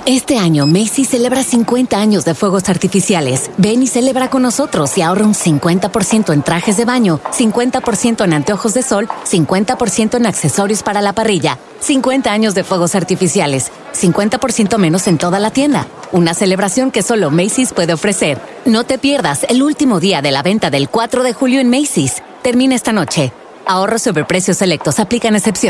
Este año Macy's celebra 50 años de fuegos artificiales. Ven y celebra con nosotros y ahorra un 50% en trajes de baño, 50% en anteojos de sol, 50% en accesorios para la parrilla. 50 años de fuegos artificiales, 50% menos en toda la tienda. Una celebración que solo Macy's puede ofrecer. No te pierdas el último día de la venta del 4 de julio en Macy's. Termina esta noche. Ahorros sobre precios selectos. Aplican excepciones.